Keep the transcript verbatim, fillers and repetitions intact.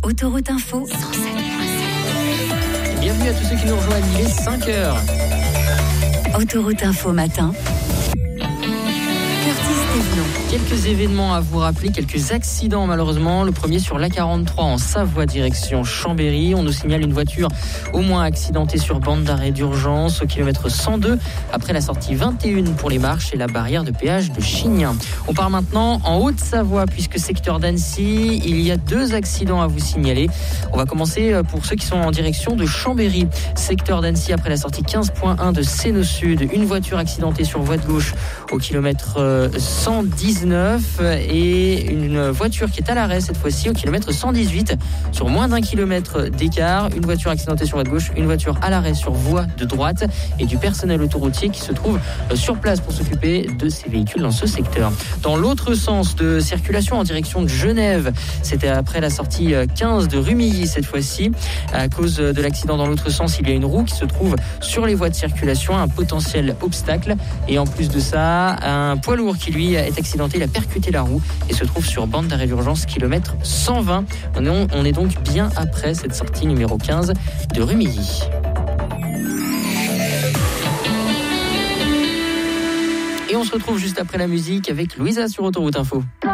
Autoroute Info cent sept virgule sept. Bienvenue à tous ceux qui nous rejoignent, il est cinq heures. Autoroute Info matin. Quelques événements à vous rappeler, quelques accidents malheureusement. Le premier sur l'A quarante-trois en Savoie direction Chambéry. On nous signale une voiture au moins accidentée sur bande d'arrêt d'urgence au kilomètre cent deux après la sortie vingt et un pour les Marches et la barrière de péage de Chignin. On part maintenant en Haute-Savoie puisque secteur d'Annecy, il y a deux accidents à vous signaler. On va commencer pour ceux qui sont en direction de Chambéry. Secteur d'Annecy après la sortie quinze virgule un de Sénaux Sud. Une voiture accidentée sur voie de gauche au kilomètre cent dix-neuf et une voiture qui est à l'arrêt cette fois-ci au kilomètre cent dix-huit sur moins d'un kilomètre d'écart. Une voiture accidentée sur voie de gauche, une voiture à l'arrêt sur voie de droite et du personnel autoroutier qui se trouve sur place pour s'occuper de ces véhicules dans ce secteur. Dans l'autre sens de circulation en direction de Genève, c'était après la sortie quinze de Rumilly cette fois-ci. À cause de l'accident dans l'autre sens, il y a une roue qui se trouve sur les voies de circulation, un potentiel obstacle et en plus de ça, un poids lourd qui lui est accidenté, il a percuté la roue et se trouve sur bande d'arrêt d'urgence kilomètre cent vingt. On est, on est donc bien après cette sortie numéro quinze de Rumilly. Et on se retrouve juste après la musique avec Louisa sur Autoroute Info.